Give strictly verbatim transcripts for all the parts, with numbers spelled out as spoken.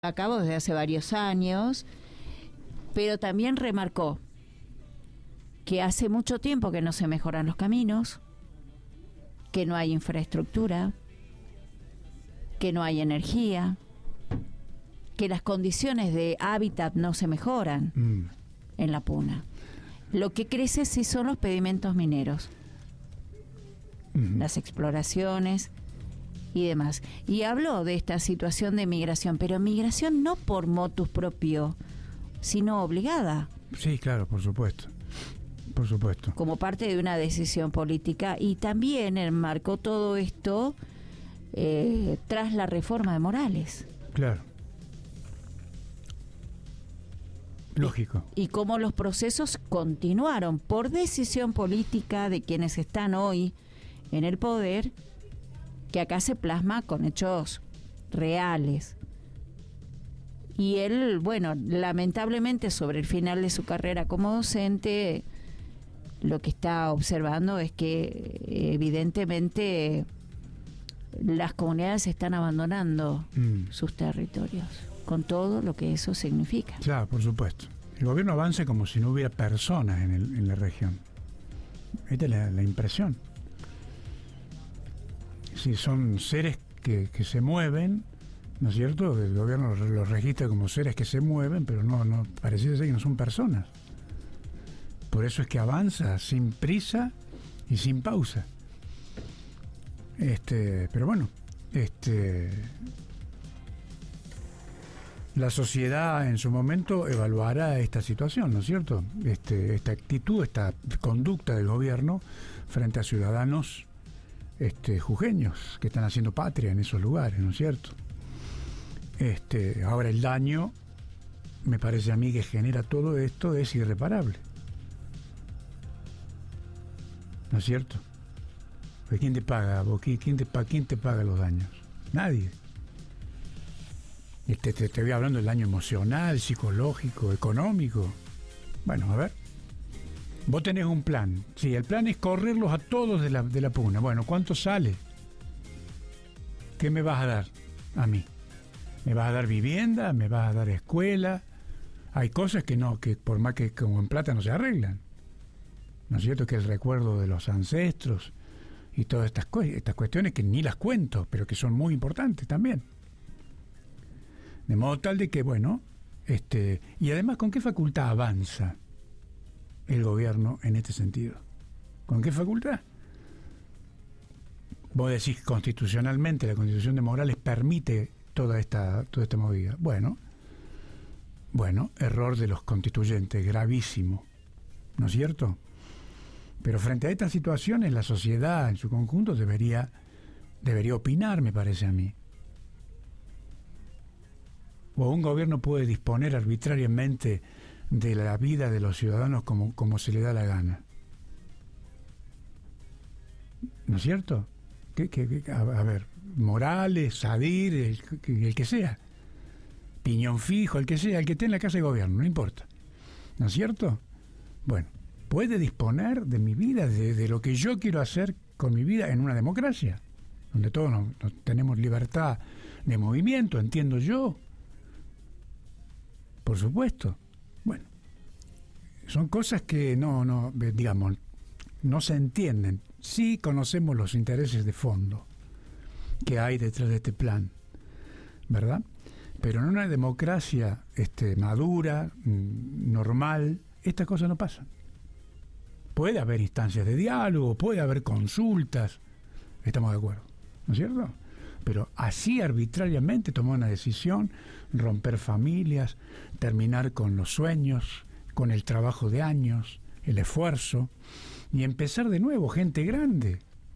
a cabo desde hace varios años, pero también remarcó que hace mucho tiempo que no se mejoran los caminos, que no hay infraestructura, que no hay energía, que las condiciones de hábitat no se mejoran mm. en la Puna. Lo que crece sí son los pedimentos mineros, mm. las exploraciones y demás. Y habló de esta situación de migración, pero migración no por motus propio, sino obligada. Sí, claro, por supuesto. Por supuesto. Como parte de una decisión política, y también enmarcó todo esto eh, tras la reforma de Morales. Claro. Lógico. Y, y cómo los procesos continuaron por decisión política de quienes están hoy en el poder, que acá se plasma con hechos reales. Y él, bueno, lamentablemente sobre el final de su carrera como docente, lo que está observando es que evidentemente las comunidades están abandonando mm. sus territorios, con todo lo que eso significa. Claro, por supuesto. El gobierno avanza como si no hubiera personas en, el, en la región. Esta es la, la impresión. Si son seres que, que se mueven, ¿no es cierto? El gobierno los registra como seres que se mueven, pero no, no parece ser que no son personas. Por eso es que avanza sin prisa y sin pausa. Este, pero bueno, este, la sociedad en su momento evaluará esta situación, ¿no es cierto? Este, esta actitud, esta conducta del gobierno frente a ciudadanos este, jujeños que están haciendo patria en esos lugares, ¿no es cierto? Este, ahora el daño, me parece a mí, que genera todo esto es irreparable. ¿No es cierto? ¿Pero quién te paga? ¿Quién te, ¿Quién te paga los daños? Nadie. Te, te, te voy hablando del daño emocional, psicológico, económico. Bueno, a ver. Vos tenés un plan. Sí, el plan es correrlos a todos de la, de la Puna. Bueno, ¿cuánto sale? ¿Qué me vas a dar a mí? ¿Me vas a dar vivienda? ¿Me vas a dar escuela? Hay cosas que no, que por más que como en plata no se arreglan. ¿No es cierto? Que el recuerdo de los ancestros y todas estas, cu- estas cuestiones que ni las cuento, pero que son muy importantes también. De modo tal de que, bueno, este, y además, ¿con qué facultad avanza el gobierno en este sentido? ¿Con qué facultad? Vos decís constitucionalmente, la Constitución de Morales permite toda esta, toda esta movida. Bueno, bueno, error de los constituyentes, gravísimo, ¿no es cierto? Pero frente a estas situaciones, la sociedad en su conjunto debería, debería opinar, me parece a mí. O un gobierno puede disponer arbitrariamente de la vida de los ciudadanos como, como se le da la gana. ¿No es cierto? ¿Qué, qué, qué? A, a ver, Morales, Sadir, el, el que sea, Piñón Fijo, el que sea, el que esté en la casa de gobierno, no importa. ¿No es cierto? Bueno, puede disponer de mi vida, de, de lo que yo quiero hacer con mi vida en una democracia, donde todos nos, nos tenemos libertad de movimiento, entiendo yo. Por supuesto. Bueno, son cosas que no, no, digamos, no se entienden. Sí conocemos los intereses de fondo que hay detrás de este plan, ¿verdad? Pero en una democracia este, madura, normal, estas cosas no pasan. Puede haber instancias de diálogo, puede haber consultas, estamos de acuerdo, ¿no es cierto? Pero así arbitrariamente tomar una decisión, romper familias, terminar con los sueños, con el trabajo de años, el esfuerzo, y empezar de nuevo, gente grande,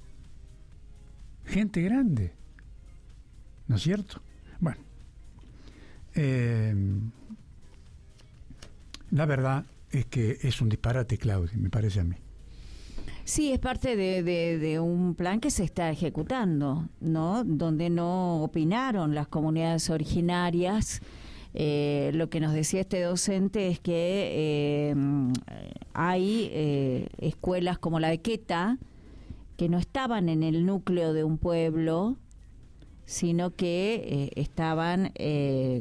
gente grande, ¿no es cierto? Bueno, eh, la verdad es que es un disparate, Claudia, me parece a mí. Sí, es parte de, de, de un plan que se está ejecutando, ¿no? Donde no opinaron las comunidades originarias. Eh, lo que nos decía este docente es que eh, hay eh, escuelas como la de Queta que no estaban en el núcleo de un pueblo, sino que eh, estaban eh,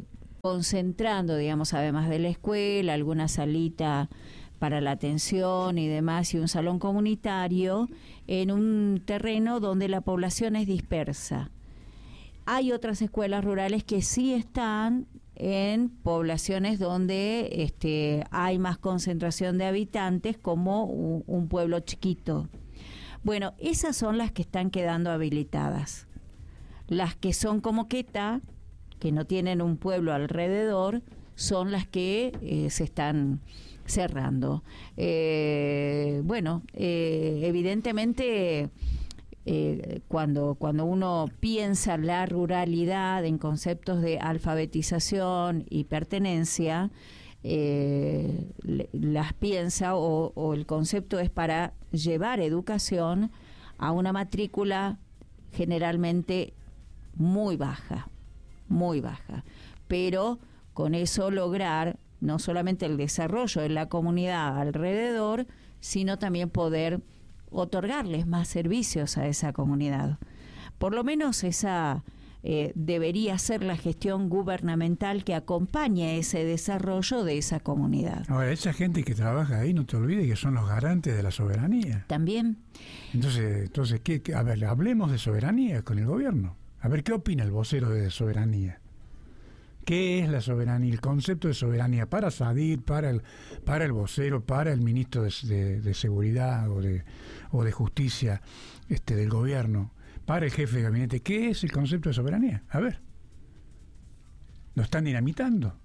concentrando, digamos, además de la escuela, alguna salita para la atención y demás, y un salón comunitario, en un terreno donde la población es dispersa. Hay otras escuelas rurales que sí están en poblaciones donde este, hay más concentración de habitantes, como un, un pueblo chiquito. Bueno, esas son las que están quedando habilitadas. Las que son como Queta, que no tienen un pueblo alrededor, son las que eh, se están cerrando. Eh, bueno, eh, evidentemente... Eh, cuando, cuando uno piensa la ruralidad en conceptos de alfabetización y pertenencia, eh, le, las piensa o, o el concepto es para llevar educación a una matrícula generalmente muy baja, muy baja, pero con eso lograr no solamente el desarrollo de la comunidad alrededor, sino también poder otorgarles más servicios a esa comunidad. Por lo menos esa eh, debería ser la gestión gubernamental que acompañe ese desarrollo de esa comunidad. Ahora, esa gente que trabaja ahí, no te olvides que son los garantes de la soberanía. También. Entonces, entonces ¿qué, qué? A ver, hablemos de soberanía con el gobierno. A ver, ¿qué opina el vocero de soberanía? ¿Qué es la soberanía? El concepto de soberanía para Sadir, para el, para el vocero, para el ministro de, de, de Seguridad o de, o de Justicia este, del gobierno, para el jefe de gabinete. ¿Qué es el concepto de soberanía? A ver. ¿Lo están dinamitando?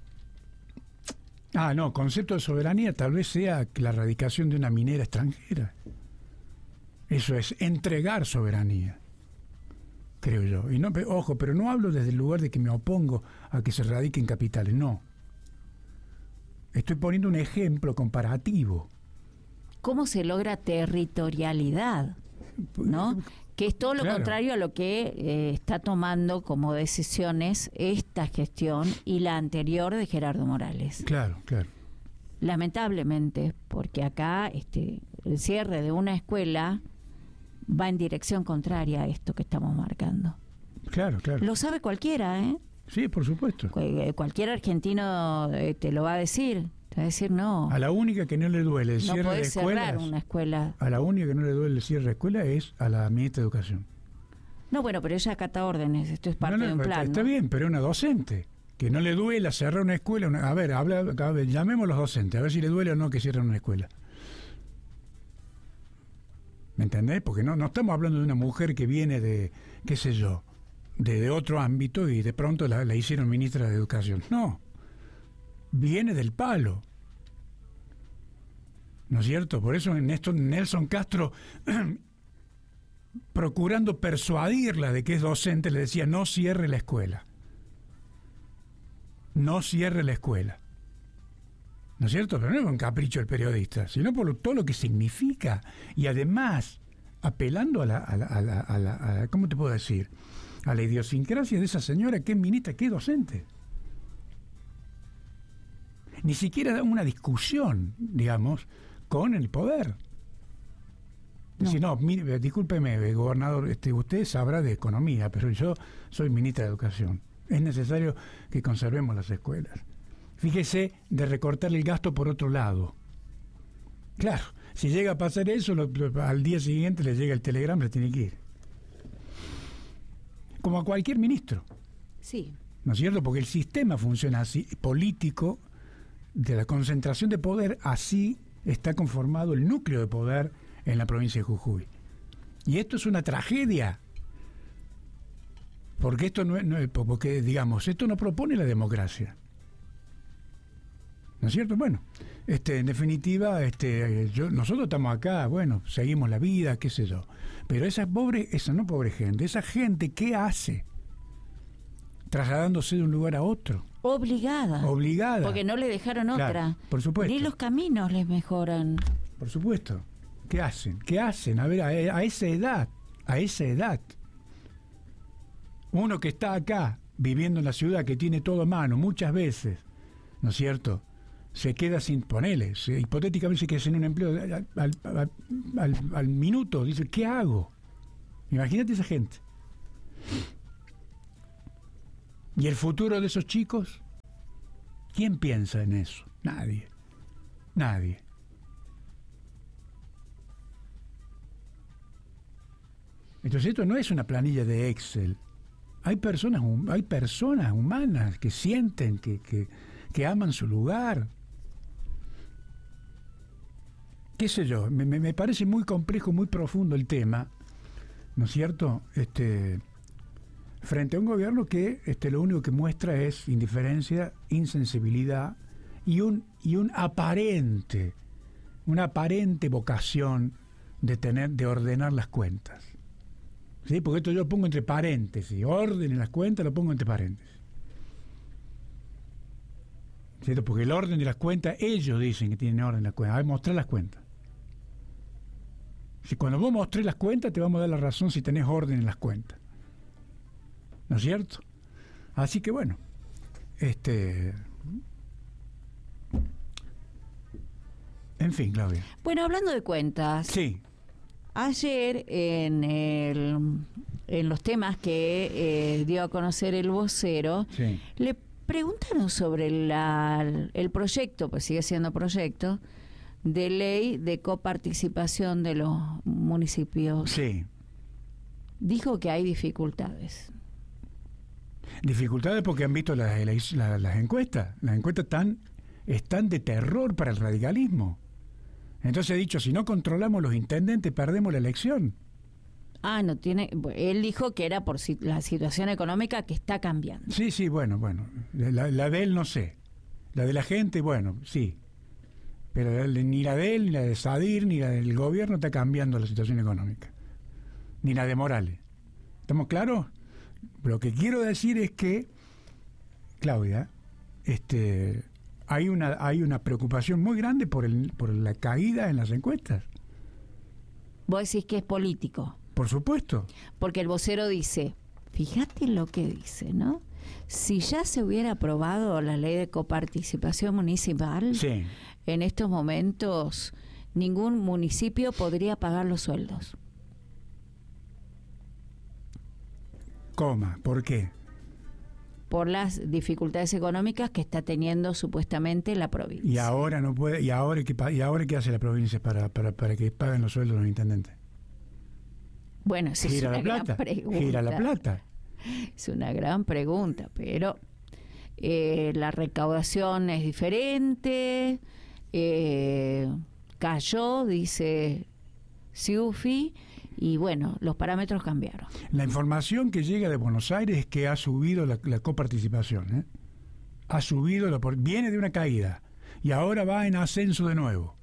Ah, no, concepto de soberanía tal vez sea la erradicación de una minera extranjera. Eso es entregar soberanía, creo yo. Y no, ojo, pero no hablo desde el lugar de que me opongo a que se radiquen capitales, no. Estoy poniendo un ejemplo comparativo. ¿Cómo se logra territorialidad? ¿No? Que es todo lo Claro. contrario a lo que eh, está tomando como decisiones esta gestión y la anterior de Gerardo Morales. Claro, claro. Lamentablemente, porque acá este, el cierre de una escuela va en dirección contraria a esto que estamos marcando. Claro, claro. Lo sabe cualquiera, ¿eh? Sí, por supuesto. Cu- Cualquier argentino eh, te lo va a decir. Te va a decir, no, A la única que no le duele el no cierre de podés cerrar escuelas, una escuela. a la única que no le duele el cierre de escuela es a la ministra de Educación. No, bueno, pero ella acata órdenes. Esto es parte No, no, de un plan. está ¿no? bien, pero una docente. Que no le duela cerrar una escuela. Una, a ver, habla, a ver, llamemos a los docentes, a ver si le duele o no que cierren una escuela. ¿Me entendés? Porque no, no estamos hablando de una mujer que viene de, qué sé yo, de, de otro ámbito y de pronto la, la hicieron ministra de Educación. No. Viene del palo. ¿No es cierto? Por eso en esto Nelson Castro, procurando persuadirla de que es docente, le decía, no cierre la escuela. No cierre la escuela. ¿No es cierto? Pero no es un capricho del periodista, sino por todo lo que significa. Y además, apelando a la, a la, a la, a la, a la ¿cómo te puedo decir? A la idiosincrasia de esa señora que es ministra, que es docente. Ni siquiera da una discusión, digamos, con el poder. No. Decir, no, mire, discúlpeme, gobernador, este, usted sabrá de economía, pero yo soy ministra de Educación. Es necesario que conservemos las escuelas. Fíjese de recortar el gasto por otro lado. Claro, si llega a pasar eso, lo, lo, al día siguiente le llega el telegrama, le tiene que ir. Como a cualquier ministro. Sí. ¿No es cierto? Porque el sistema funciona así, político, de la concentración de poder, así está conformado el núcleo de poder en la provincia de Jujuy. Y esto es una tragedia. Porque esto no es, no es porque, digamos, esto no propone la democracia. ¿No es cierto? Bueno, este, en definitiva, este, yo, nosotros estamos acá, bueno, seguimos la vida, qué sé yo. Pero esa pobre, esa no pobre gente, esa gente, ¿qué hace? Trasladándose de un lugar a otro. Obligada. Obligada. Porque no le dejaron Claro, otra. por supuesto. Ni los caminos les mejoran. Por supuesto. ¿Qué hacen? ¿Qué hacen? A ver, a, a esa edad, a esa edad. Uno que está acá, viviendo en la ciudad, que tiene todo a mano, muchas veces, ¿no es cierto?, se queda sin, ponele, se, hipotéticamente se queda sin un empleo al, al, al, al, al minuto, dice, ¿qué hago? Imagínate esa gente. ¿Y el futuro de esos chicos? ¿Quién piensa en eso? Nadie. Nadie. Entonces esto no es una planilla de Excel. Hay personas, hay personas humanas que sienten, que, que, que aman su lugar. Qué sé yo, me, me parece muy complejo, muy profundo el tema, ¿no es cierto? Este, frente a un gobierno que este, lo único que muestra es indiferencia, insensibilidad y un, y un aparente, una aparente vocación de tener, de ordenar las cuentas. ¿Sí? Porque esto yo lo pongo entre paréntesis, orden en las cuentas lo pongo entre paréntesis. ¿Cierto? Porque el orden de las cuentas, ellos dicen que tienen orden en las cuentas. A ver, mostrar las cuentas. Si cuando vos mostrés las cuentas, te vamos a dar la razón si tenés orden en las cuentas. ¿No es cierto? Así que bueno, este... En fin, Claudia. Bueno, hablando de cuentas. Sí. Ayer, en, el, en los temas que eh, dio a conocer el vocero, sí. le preguntaron sobre la, el proyecto, pues sigue siendo proyecto, de ley de coparticipación de los municipios. Sí. Dijo que hay dificultades. Dificultades porque han visto las, las, las encuestas. Las encuestas están, están de terror para el radicalismo. Entonces he dicho, si no controlamos los intendentes, perdemos la elección. Ah, no tiene... Él dijo que era por si, la situación económica que está cambiando. Sí, sí, bueno, bueno. La, la de él no sé. La de la gente, bueno, sí. Pero ni la de él, ni la de Sadir, ni la del gobierno está cambiando la situación económica. Ni la de Morales. ¿Estamos claros? Lo que quiero decir es que, Claudia, este... Hay una, hay una preocupación muy grande por, el, por la caída en las encuestas. Vos decís que es político. Por supuesto. Porque el vocero dice, fíjate lo que dice, ¿no? Si ya se hubiera aprobado la ley de coparticipación municipal, sí. En estos momentos ningún municipio podría pagar los sueldos. Coma, ¿por qué? Por las dificultades económicas que está teniendo supuestamente la provincia. Y ahora no puede, y ahora qué y ahora qué hace la provincia para, para, para que paguen los sueldos los intendentes. Bueno, esa es una gran pregunta. Gira la plata. Es una gran pregunta, pero eh, la recaudación es diferente, eh, cayó, dice Ciufi, y bueno, los parámetros cambiaron. La información que llega de Buenos Aires es que ha subido la, la coparticipación, ¿eh? Ha subido, la, viene de una caída y ahora va en ascenso de nuevo.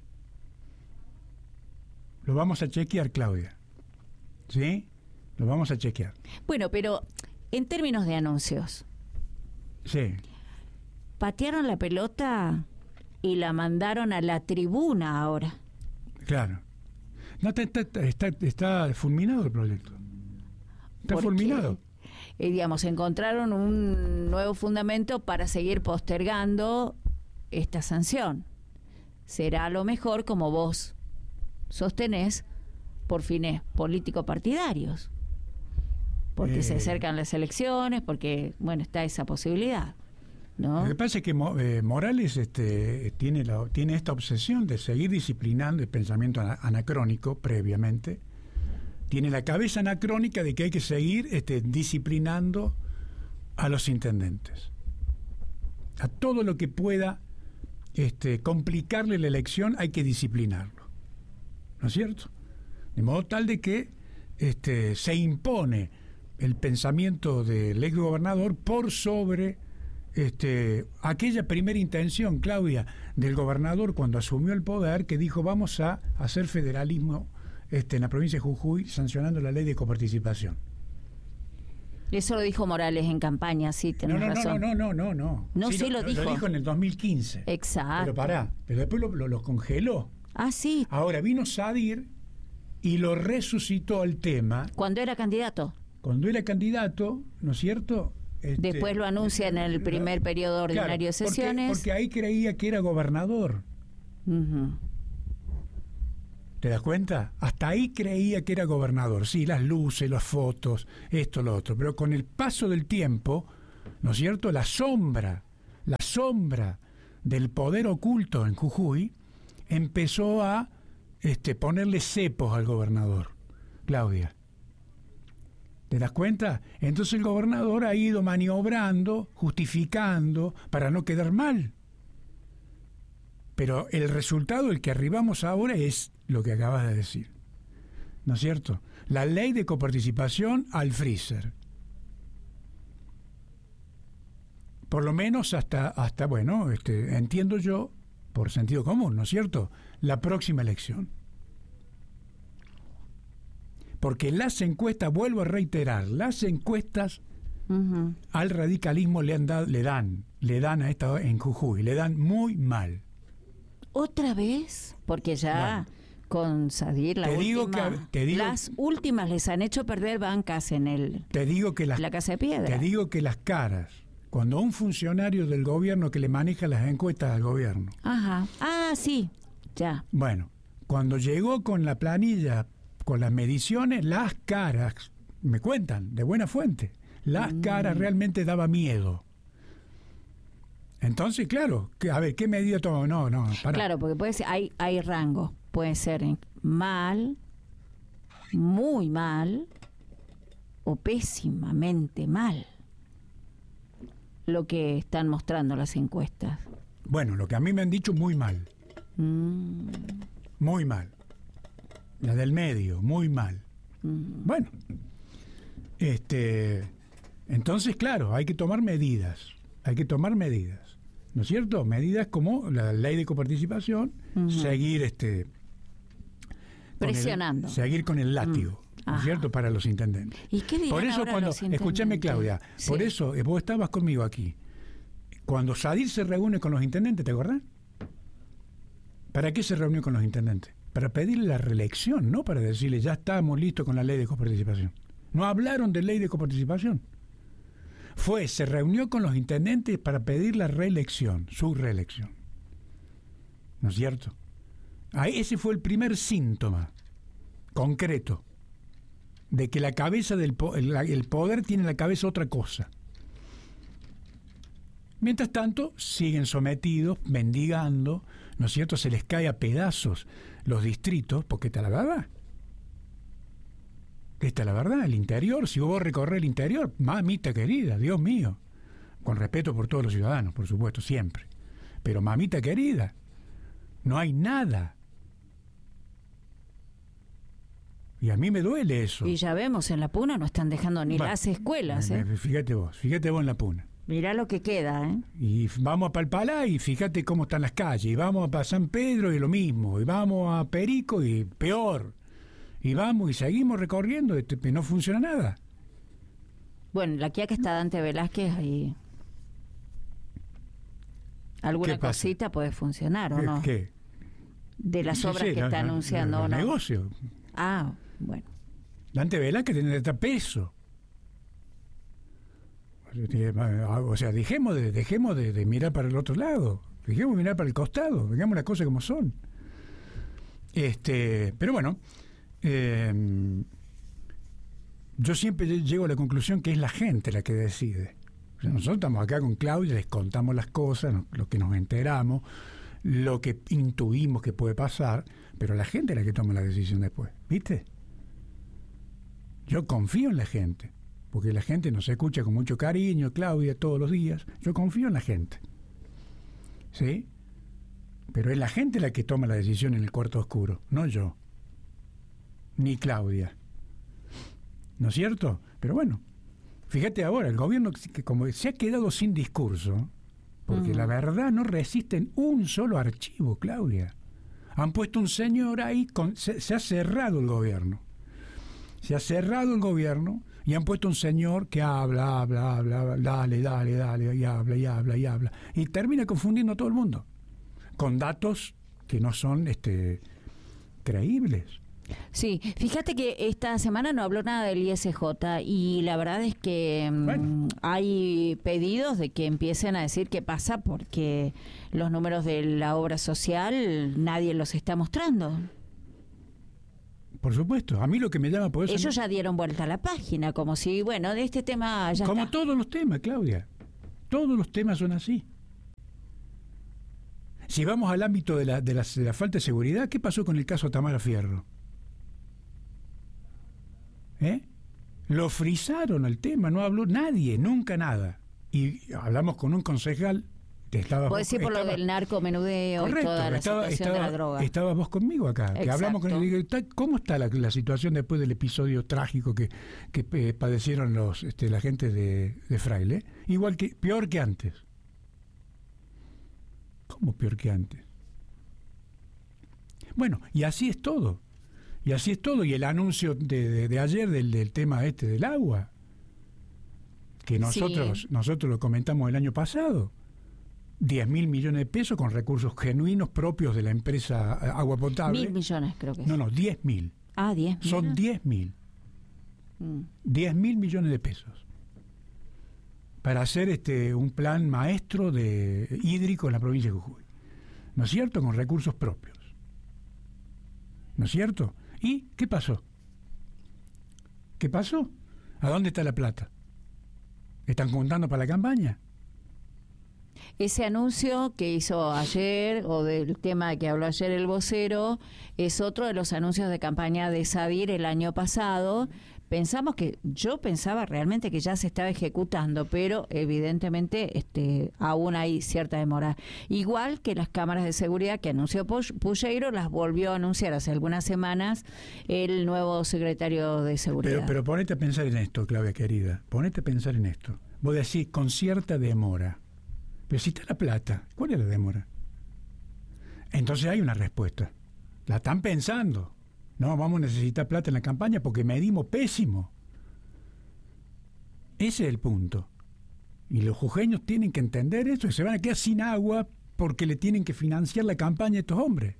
Lo vamos a chequear, Claudia. ¿Sí? Lo vamos a chequear. Bueno, pero en términos de anuncios. Sí. Patearon la pelota y la mandaron a la tribuna ahora. Claro. No, está, está, está, está fulminado el proyecto. Está Porque, fulminado. Eh, digamos, encontraron un nuevo fundamento para seguir postergando esta sanción. Será a lo mejor, como vos sostenés, por fines político-partidarios. Porque eh, se acercan las elecciones, porque, bueno, está esa posibilidad, ¿no? Lo que pasa es que eh, Morales este, tiene, la, tiene esta obsesión de seguir disciplinando el pensamiento anacrónico previamente. Tiene la cabeza anacrónica de que hay que seguir este, disciplinando a los intendentes. A todo lo que pueda este, complicarle la elección hay que disciplinarlo. ¿No es cierto? De modo tal de que este, se impone el pensamiento del exgobernador por sobre este, aquella primera intención, Claudia, del gobernador cuando asumió el poder, que dijo vamos a hacer federalismo este, en la provincia de Jujuy sancionando la ley de coparticipación. Eso lo dijo Morales en campaña, sí, tenés no, no, razón. No, no, no, no, no. No, sí, sí lo, lo dijo. Lo dijo en el dos mil quince. Exacto. Pero pará, pero después lo, lo, lo congeló. Ah, sí. Ahora vino Sadir y lo resucitó el tema. Cuando era candidato. Cuando era candidato, ¿no es cierto? Este, Después lo anuncia en el primer la, periodo ordinario claro, de sesiones. Porque, porque ahí creía que era gobernador. Uh-huh. ¿Te das cuenta? Hasta ahí creía que era gobernador. Sí, las luces, las fotos, esto, lo otro. Pero con el paso del tiempo, ¿no es cierto? La sombra la sombra del poder oculto en Jujuy empezó a este, ponerle cepos al gobernador, Claudia. ¿Te das cuenta? Entonces el gobernador ha ido maniobrando, justificando, para no quedar mal. Pero el resultado, el que arribamos ahora, es lo que acabas de decir. ¿No es cierto? La ley de coparticipación al freezer. Por lo menos hasta, hasta bueno, este, entiendo yo, por sentido común, ¿no es cierto?, la próxima elección. Porque las encuestas, vuelvo a reiterar, las encuestas uh-huh. al radicalismo le han dado, le dan, le dan a esta en Jujuy, le dan muy mal. ¿Otra vez? Porque ya bueno, con Sadir la te última, digo que, te digo, las últimas les han hecho perder bancas en el te digo que las, la Casa de Piedra. Te digo que las caras, cuando un funcionario del gobierno que le maneja las encuestas al gobierno. Ajá. Ah, sí, ya. Bueno, cuando llegó con la planilla, con las mediciones, las caras, me cuentan, de buena fuente, las mm. caras realmente daba miedo. Entonces, claro, a ver, ¿qué medida toma? No, no, para. Claro, porque puede ser, hay, hay rangos. Puede ser mal, muy mal o pésimamente mal lo que están mostrando las encuestas. Bueno, lo que a mí me han dicho, muy mal. Mm. Muy mal. La del medio, muy mal. Mm. Bueno, este, entonces, claro, hay que tomar medidas. Hay que tomar medidas, ¿no es cierto? Medidas como la ley de coparticipación, uh-huh. seguir este presionando, con el, seguir con el látigo, uh-huh. ¿no es cierto? Para los intendentes. ¿Y qué dirán por eso ahora cuando, los intendentes? Escúchame, Claudia, sí. por eso vos estabas conmigo aquí. Cuando Sadir se reúne con los intendentes, ¿te acordás? ¿Para qué se reunió con los intendentes? Para pedirle la reelección, no para decirle ya estamos listos con la ley de coparticipación. No hablaron de ley de coparticipación. Fue, se reunió con los intendentes para pedir la reelección, su reelección. ¿No es cierto? Ahí ese fue el primer síntoma concreto de que la cabeza del po- el, el poder tiene en la cabeza otra cosa. Mientras tanto, siguen sometidos, mendigando, ¿no es cierto? Se les cae a pedazos los distritos, porque está la verdad. Esta es la verdad, el interior, si vos recorres el interior, mamita querida, Dios mío, con respeto por todos los ciudadanos, por supuesto, siempre, pero mamita querida, no hay nada. Y a mí me duele eso. Y ya vemos, en La Puna no están dejando ni bueno, las escuelas. Me, ¿eh? me, fíjate vos, fíjate vos en La Puna. Mirá lo que queda, ¿eh? Y vamos a Palpalá y fíjate cómo están las calles, y vamos a San Pedro y lo mismo, y vamos a Perico y peor. Y vamos y seguimos recorriendo, y no funciona nada. Bueno, la que está Dante Velázquez ahí. ¿Alguna cosita puede funcionar o ¿Qué, no? ¿Qué? De las sí, obras sí, que la, está la, anunciando, la, ¿o la no? negocio. Ah, bueno. Dante Velázquez tiene este peso. O sea, dejemos de, dejemos de, de mirar para el otro lado, dejemos de mirar para el costado, digamos las cosas como son. Este, pero bueno, eh, yo siempre llego a la conclusión que es la gente la que decide. O sea, nosotros estamos acá con Claudia, les contamos las cosas, no, lo que nos enteramos, lo que intuimos que puede pasar, pero la gente es la que toma la decisión después, ¿viste? Yo confío en la gente, porque la gente nos escucha con mucho cariño, Claudia, todos los días. Yo confío en la gente, ¿sí? Pero es la gente la que toma la decisión en el cuarto oscuro, no yo, ni Claudia. ¿No es cierto? Pero bueno, fíjate ahora, el gobierno que como se ha quedado sin discurso, porque uh-huh. la verdad no resiste en un solo archivo, Claudia. Han puesto un señor ahí, con, se, se ha cerrado el gobierno. Se ha cerrado el gobierno y han puesto un señor que habla, habla, habla, dale, dale, dale, y habla, y habla, y habla. Y termina confundiendo a todo el mundo con datos que no son este, creíbles. Sí, fíjate que esta semana no habló nada del I S J y la verdad es que bueno. hay pedidos de que empiecen a decir qué pasa porque los números de la obra social nadie los está mostrando. Por supuesto, a mí lo que me llama por eso... Ellos ya dieron vuelta a la página, como si, bueno, de este tema ya Como está. todos los temas, Claudia. Todos los temas son así. Si vamos al ámbito de la, de, la, de la falta de seguridad, ¿qué pasó con el caso Tamara Fierro? ¿Eh? Lo frizaron el tema, no habló nadie, nunca nada. Y hablamos con un concejal. Estaba, Puedes decir por estaba, lo del narcomenudeo y toda la estaba, situación estaba, de la droga. Estabas vos conmigo acá, que hablamos con él y digo, ¿cómo está la, la situación después del episodio trágico que, que eh, padecieron los este, la gente de, de Fraile? Igual que, peor que antes. ¿Cómo peor que antes? Bueno, y así es todo. Y así es todo. Y el anuncio de, de, de ayer del, del tema este del agua, que nosotros, sí. nosotros lo comentamos el año pasado. diez mil millones de pesos con recursos genuinos propios de la empresa Agua Potable. Mil millones creo que es. No, no, diez mil. Ah, diez mil. Son diez mil. Mm. diez mil millones de pesos. Para hacer este un plan maestro de hídrico en la provincia de Jujuy. ¿No es cierto? Con recursos propios. ¿No es cierto? ¿Y qué pasó? ¿Qué pasó? ¿A dónde está la plata? ¿Están juntando para la campaña? Ese anuncio que hizo ayer, o del tema que habló ayer el vocero, es otro de los anuncios de campaña de Sadir el año pasado. Pensamos que, yo pensaba realmente que ya se estaba ejecutando, pero evidentemente este, aún hay cierta demora. Igual que las cámaras de seguridad que anunció Pulleiro, las volvió a anunciar hace algunas semanas el nuevo secretario de Seguridad. Pero, pero ponete a pensar en esto, Claudia querida, ponete a pensar en esto. Vos decís, con cierta demora. Pero si está la plata, ¿cuál es la demora? Entonces hay una respuesta. La están pensando. No, vamos a necesitar plata en la campaña porque medimos pésimo. Ese es el punto. Y los jujeños tienen que entender eso, que se van a quedar sin agua porque le tienen que financiar la campaña a estos hombres.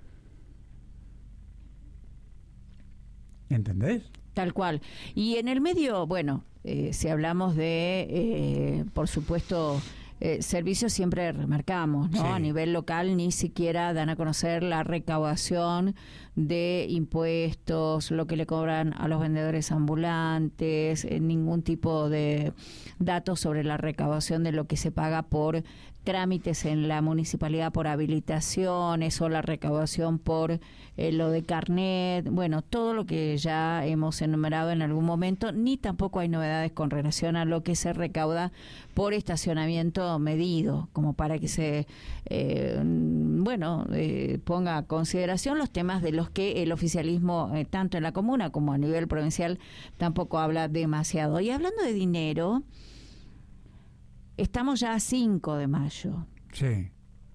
¿Entendés? Tal cual. Y en el medio, bueno, eh, si hablamos de, eh, por supuesto... Eh, servicios siempre remarcamos, ¿no? Sí. A nivel local ni siquiera dan a conocer la recaudación de impuestos, lo que le cobran a los vendedores ambulantes, eh, ningún tipo de datos sobre la recaudación de lo que se paga por trámites en la municipalidad por habilitaciones o la recaudación por eh, lo de carnet, bueno, todo lo que ya hemos enumerado en algún momento, ni tampoco hay novedades con relación a lo que se recauda por estacionamiento medido, como para que se, eh, bueno, eh, ponga a consideración los temas de los que el oficialismo, eh, tanto en la comuna como a nivel provincial, tampoco habla demasiado. Y hablando de dinero... Estamos ya a cinco de mayo. Sí.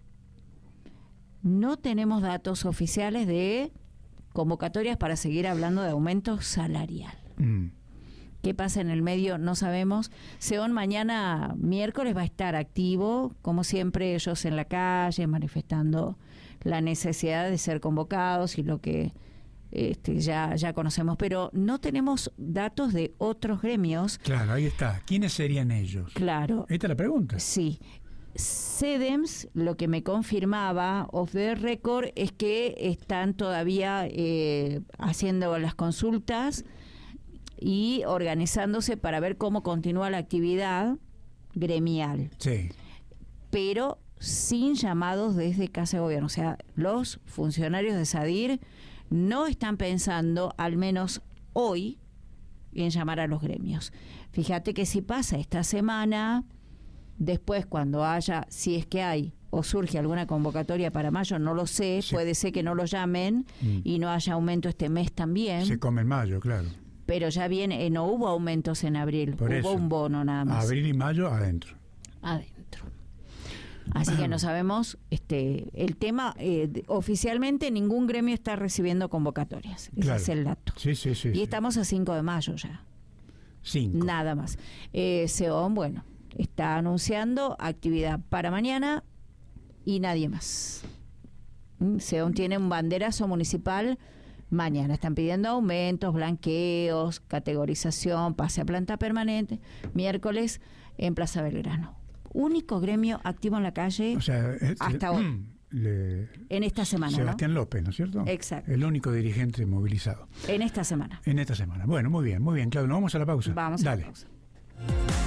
No tenemos datos oficiales de convocatorias para seguir hablando de aumento salarial. Mm. ¿Qué pasa en el medio? No sabemos. Seón mañana, miércoles, va a estar activo, como siempre, ellos en la calle, manifestando la necesidad de ser convocados y lo que... Este, ya, ya conocemos, pero no tenemos datos de otros gremios. Claro, ahí está. ¿Quiénes serían ellos? Claro. Esta es la pregunta. Sí. CEDEMS, lo que me confirmaba off the record es que están todavía eh, haciendo las consultas y organizándose para ver cómo continúa la actividad gremial. Sí. Pero sin llamados desde Casa de Gobierno. O sea, los funcionarios de Sadir no están pensando, al menos hoy, en llamar a los gremios. Fíjate que si pasa esta semana, después cuando haya, si es que hay o surge alguna convocatoria para mayo, no lo sé, sí. Puede ser que no lo llamen mm. y no haya aumento este mes también. Se come en mayo, claro. Pero ya viene, eh, no hubo aumentos en abril, Por hubo eso. un bono nada más. Abril y mayo adentro. Adentro. Así que no sabemos este el tema. Eh, oficialmente ningún gremio está recibiendo convocatorias. Ese claro. es el dato. Sí, sí, sí. Y sí. estamos a cinco de mayo ya. cinco. Nada más. Eh, Seón, bueno, está anunciando actividad para mañana y nadie más. ¿Mm? Seón tiene un banderazo municipal mañana. Están pidiendo aumentos, blanqueos, categorización, pase a planta permanente. Miércoles en Plaza Belgrano. Único gremio activo en la calle, o sea, es, hasta le, hoy. Le, en esta semana, Sebastián ¿no? López, ¿no es cierto? Exacto. El único dirigente movilizado. En esta semana. En esta semana. Bueno, muy bien, muy bien, Claudio. ¿Nos vamos a la pausa? Vamos Dale. a la pausa.